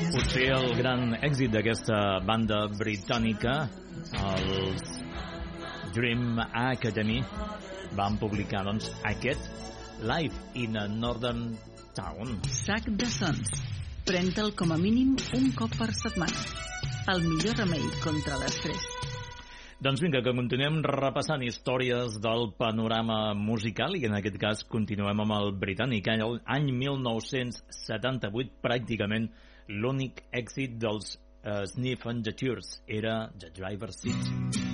Potser el gran èxit d'aquesta banda britànica, els Dream Academy, van publicar, doncs, aquest Live in a Northern Town. Sac de sons. Pren-te'l com a mínim un cop per setmana. El millor remei contra l'estrès. Doncs vinga, que continuem repassant històries del panorama musical i en aquest cas continuem amb el britànic. Any 1978, pràcticament l'únic èxit dels Sniff and the Tears era The Driver's Seat.